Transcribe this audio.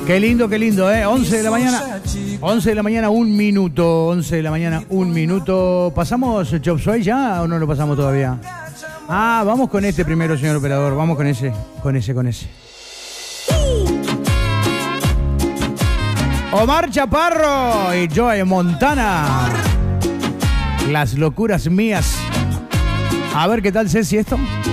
Qué lindo, 11 de la mañana. 11 de la mañana, 1 minuto. 11 de la mañana, 1 minuto. ¿Pasamos Chop Suey ya o no lo pasamos todavía? Ah, vamos con este primero, señor operador. Vamos con ese. Omar Chaparro y Joe Montana. Las locuras mías. A ver qué tal, Ceci, esto.